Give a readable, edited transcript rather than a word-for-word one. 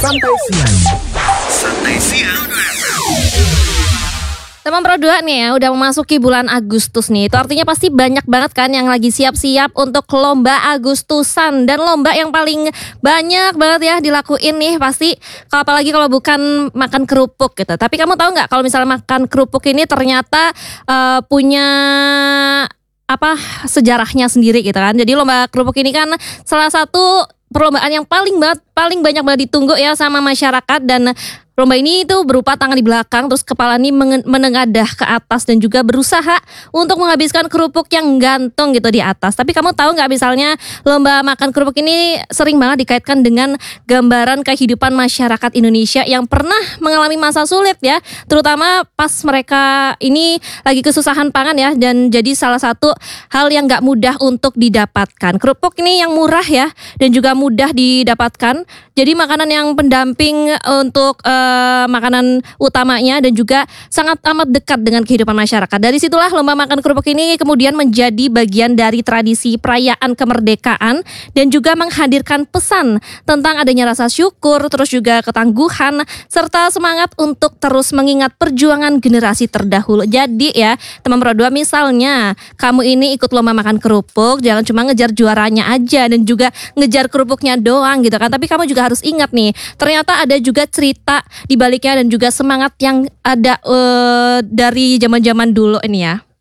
Santai siang. Santai siang. Teman Pro 2 nih ya, udah memasuki bulan Agustus nih. Itu artinya pasti banyak banget kan yang lagi siap-siap untuk lomba Agustusan. Dan lomba yang paling banyak banget ya dilakuin nih pasti, apalagi kalau bukan makan kerupuk gitu. Tapi kamu tahu nggak kalau misalnya makan kerupuk ini ternyata punya sejarahnya sendiri gitu kan. Jadi lomba kerupuk ini kan salah satu perlombaan yang paling banyak banget ditunggu ya sama masyarakat. Dan lomba ini itu berupa tangan di belakang, terus kepala ini menengadah ke atas dan juga berusaha untuk menghabiskan kerupuk yang gantung gitu di atas. Tapi kamu tahu nggak misalnya lomba makan kerupuk ini sering banget dikaitkan dengan gambaran kehidupan masyarakat Indonesia yang pernah mengalami masa sulit ya, terutama pas mereka ini lagi kesusahan pangan ya, dan jadi salah satu hal yang nggak mudah untuk didapatkan. Kerupuk ini yang murah ya dan juga mudah didapatkan. Jadi makanan yang pendamping untuk makanan utamanya dan juga sangat amat dekat dengan kehidupan masyarakat. Dari situlah lomba makan kerupuk ini kemudian menjadi bagian dari tradisi perayaan kemerdekaan dan juga menghadirkan pesan tentang adanya rasa syukur, terus juga ketangguhan serta semangat untuk terus mengingat perjuangan generasi terdahulu. Jadi ya, teman Pro 2, misalnya kamu ini ikut lomba makan kerupuk, jangan cuma ngejar juaranya aja dan juga ngejar kerupuknya doang gitu kan. Tapi kamu juga harus ingat nih, ternyata ada juga cerita di baliknya dan juga semangat yang ada dari zaman-zaman dulu ini ya.